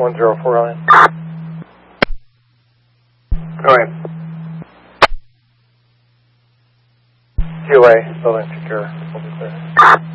1049. All right. QA, building secure. Will be clear.